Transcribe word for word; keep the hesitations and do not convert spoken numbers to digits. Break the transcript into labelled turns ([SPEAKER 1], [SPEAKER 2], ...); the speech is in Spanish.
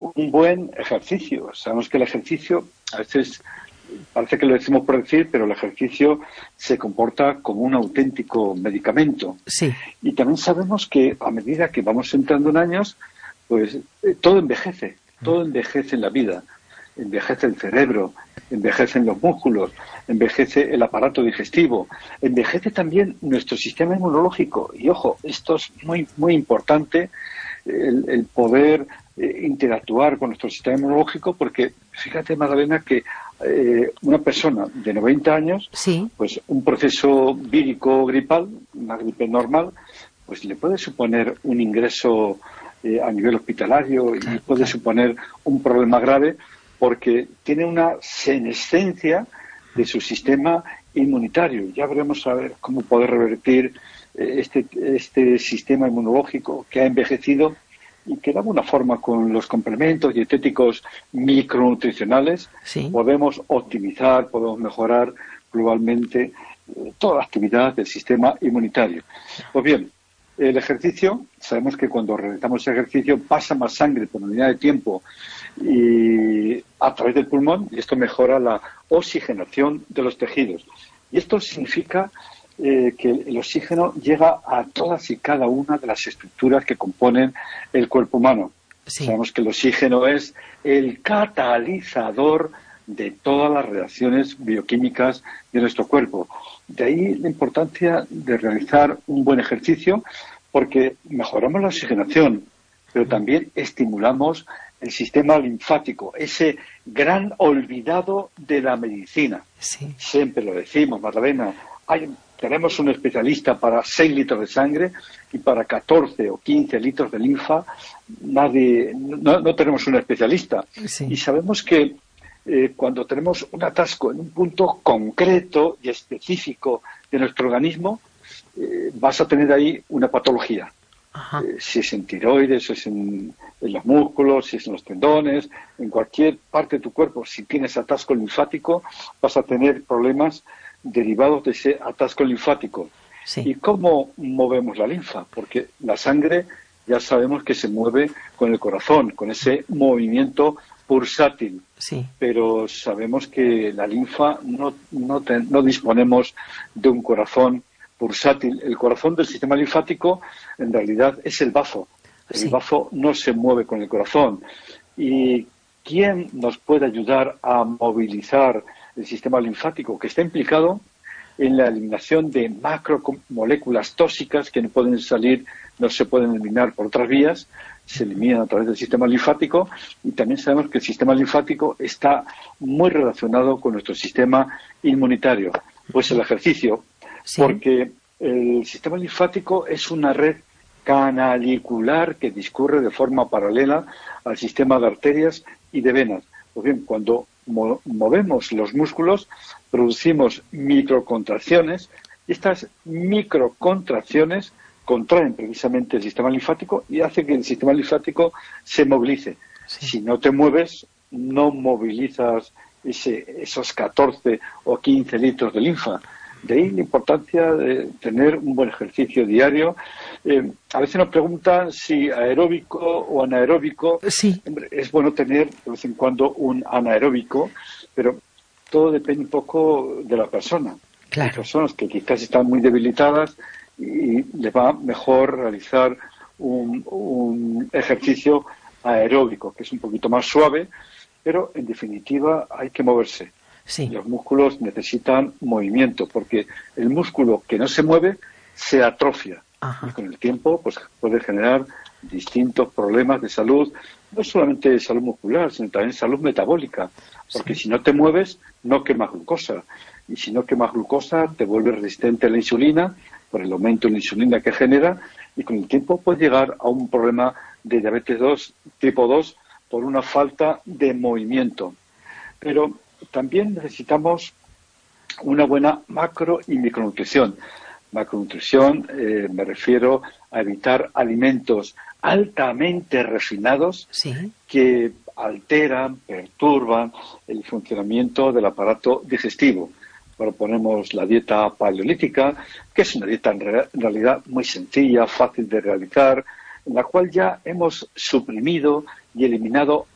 [SPEAKER 1] un buen ejercicio. Sabemos que el ejercicio, a veces parece que lo decimos por decir, pero el ejercicio se comporta como un auténtico medicamento.
[SPEAKER 2] Sí.
[SPEAKER 1] Y también sabemos que a medida que vamos entrando en años, pues eh, todo envejece, todo envejece en la vida. Envejece el cerebro, envejecen los músculos, envejece el aparato digestivo, envejece también nuestro sistema inmunológico. Y ojo, esto es muy, muy importante, el, el poder eh, interactuar con nuestro sistema inmunológico, porque fíjate, Magdalena, que eh, una persona de noventa años,
[SPEAKER 2] sí.
[SPEAKER 1] pues un proceso vírico gripal, una gripe normal, pues le puede suponer un ingreso eh, a nivel hospitalario y
[SPEAKER 2] Claro,
[SPEAKER 1] puede
[SPEAKER 2] claro.
[SPEAKER 1] suponer un problema grave, porque tiene una senescencia de su sistema inmunitario. Ya veremos a ver cómo poder revertir eh, este, este sistema inmunológico que ha envejecido y que de alguna forma con los complementos dietéticos micronutricionales
[SPEAKER 2] Sí.
[SPEAKER 1] podemos optimizar, podemos mejorar globalmente eh, toda la actividad del sistema inmunitario. Pues bien, el ejercicio, sabemos que cuando realizamos ejercicio pasa más sangre por unidad de tiempo y a través del pulmón, y esto mejora la oxigenación de los tejidos. Y esto significa eh, que el oxígeno llega a todas y cada una de las estructuras que componen el cuerpo humano.
[SPEAKER 2] Sí.
[SPEAKER 1] Sabemos que el oxígeno es el catalizador de todas las reacciones bioquímicas de nuestro cuerpo. De ahí la importancia de realizar un buen ejercicio, porque mejoramos la oxigenación, pero también estimulamos el sistema linfático, ese gran olvidado de la medicina.
[SPEAKER 2] Sí.
[SPEAKER 1] Siempre lo decimos, Magdalena, hay, tenemos un especialista para seis litros de sangre y para catorce o quince litros de linfa, nadie, no, no tenemos un especialista.
[SPEAKER 2] Sí.
[SPEAKER 1] Y sabemos que eh, cuando tenemos un atasco en un punto concreto y específico de nuestro organismo, eh, vas a tener ahí una patología. Eh, si es en tiroides, si es en, en los músculos, si es en los tendones, en cualquier parte de tu cuerpo, si tienes atasco linfático, vas a tener problemas derivados de ese atasco linfático.
[SPEAKER 2] Sí.
[SPEAKER 1] ¿Y cómo movemos la linfa? Porque la sangre ya sabemos que se mueve con el corazón, con ese movimiento pulsátil.
[SPEAKER 2] Sí.
[SPEAKER 1] Pero sabemos que la linfa no, no, te, no disponemos de un corazón pulsátil. El corazón del sistema linfático en realidad es el bazo. El
[SPEAKER 2] Sí.
[SPEAKER 1] bazo no se mueve con el corazón. ¿Y quién nos puede ayudar a movilizar el sistema linfático? Que está implicado en la eliminación de macromoléculas tóxicas que no pueden salir, no se pueden eliminar por otras vías, se eliminan a través del sistema linfático, y también sabemos que el sistema linfático está muy relacionado con nuestro sistema inmunitario. Pues el ejercicio,
[SPEAKER 2] Sí.
[SPEAKER 1] porque el sistema linfático es una red canalicular que discurre de forma paralela al sistema de arterias y de venas. Pues bien, cuando mo- movemos los músculos, producimos microcontracciones, y estas microcontracciones contraen precisamente el sistema linfático y hacen que el sistema linfático se movilice.
[SPEAKER 2] Sí.
[SPEAKER 1] Si no te mueves, no movilizas ese, esos catorce o quince litros de linfa. De ahí la importancia de tener un buen ejercicio diario. Eh, a veces nos preguntan si aeróbico o anaeróbico.
[SPEAKER 2] Sí.
[SPEAKER 1] Hombre, es bueno tener de vez en cuando un anaeróbico, pero todo depende un poco de la persona.
[SPEAKER 2] Claro.
[SPEAKER 1] Hay personas que quizás están muy debilitadas y les va mejor realizar un, un ejercicio aeróbico, que es un poquito más suave, pero en definitiva hay que moverse.
[SPEAKER 2] Sí.
[SPEAKER 1] Los músculos necesitan movimiento, porque el músculo que no se mueve se atrofia.
[SPEAKER 2] Ajá.
[SPEAKER 1] Y con el tiempo pues puede generar distintos problemas de salud, no solamente de salud muscular, sino también salud metabólica, porque
[SPEAKER 2] Sí.
[SPEAKER 1] si no te mueves, no quemas glucosa. Y si no quemas glucosa, te vuelves resistente a la insulina, por el aumento de la insulina que genera, y con el tiempo puedes llegar a un problema de diabetes dos, tipo dos, por una falta de movimiento. Pero también necesitamos una buena macro y micronutrición. Macronutrición, eh, me refiero a evitar alimentos altamente refinados
[SPEAKER 2] Sí.
[SPEAKER 1] que alteran, perturban el funcionamiento del aparato digestivo. Proponemos la dieta paleolítica, que es una dieta en, re- en realidad muy sencilla, fácil de realizar, en la cual ya hemos suprimido y eliminado